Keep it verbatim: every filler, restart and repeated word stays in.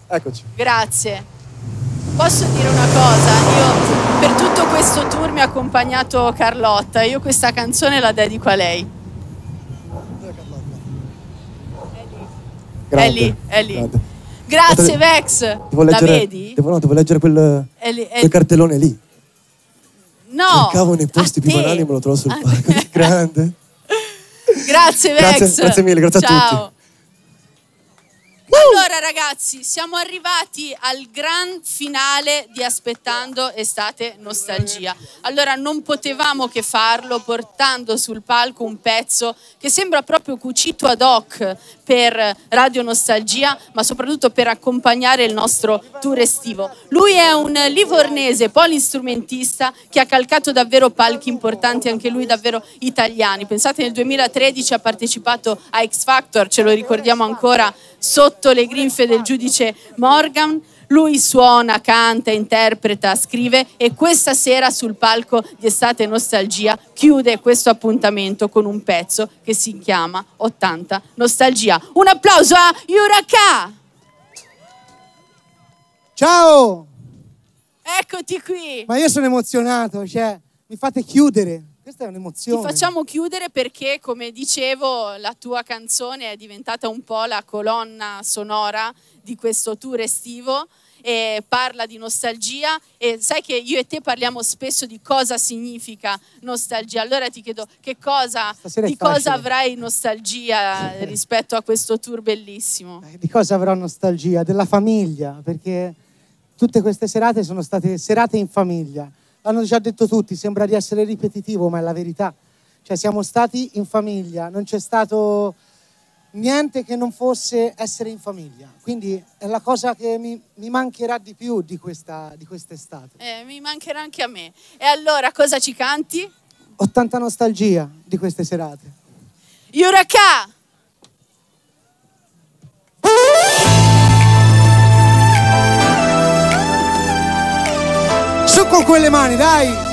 Eccoci. Grazie. Posso dire una cosa? Io per tutto questo tour mi ha accompagnato Carlotta. Io questa canzone la dedico a lei. Grande, è lì, è lì. grande. Grazie Vex. Devo leggere, la vedi? Devo, no, devo leggere quel, È lì, è... quel cartellone lì. No. Cercavo nei posti più banali e me lo trovo sul palco. Grande. Grazie Vex. Grazie, grazie mille, grazie Ciao. a tutti. Allora ragazzi, siamo arrivati al gran finale di Aspettando Estate Nostalgia. Allora non potevamo che farlo portando sul palco un pezzo che sembra proprio cucito ad hoc per Radio Nostalgia, ma soprattutto per accompagnare il nostro tour estivo. Lui è un livornese polistrumentista che ha calcato davvero palchi importanti, anche lui davvero italiani. Pensate, nel duemilatredici ha partecipato a X Factor, ce lo ricordiamo ancora, sotto le grinfie del giudice Morgan. Lui suona, canta, interpreta, scrive e questa sera sul palco di Estate Nostalgia chiude questo appuntamento con un pezzo che si chiama ottanta Nostalgia. Un applauso a Yuraka! Ciao! Eccoti qui! Ma io sono emozionato, cioè mi fate chiudere. Questa è un'emozione. Ti facciamo chiudere perché, come dicevo, la tua canzone è diventata un po' la colonna sonora di questo tour estivo e parla di nostalgia e sai che io e te parliamo spesso di cosa significa nostalgia. Allora ti chiedo che cosa, di cosa avrai nostalgia rispetto a questo tour bellissimo? Di cosa avrò nostalgia? Della famiglia, perché tutte queste serate sono state serate in famiglia. L'hanno già detto tutti, sembra di essere ripetitivo, ma è la verità. Cioè siamo stati in famiglia, non c'è stato niente che non fosse essere in famiglia. Quindi è la cosa che mi, mi mancherà di più di questa di quest'estate. Eh, mi mancherà anche a me. E allora cosa ci canti? ottanta nostalgia di queste serate. Yuraka! Su con quelle mani, dai!